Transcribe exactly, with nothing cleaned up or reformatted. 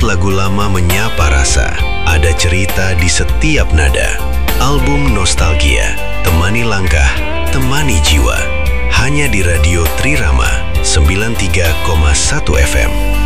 lagu lama menyapa rasa, ada cerita di setiap nada. Album Nostalgia, temani langkah, temani jiwa. Hanya di Radio Trirama sembilan puluh tiga koma satu F M.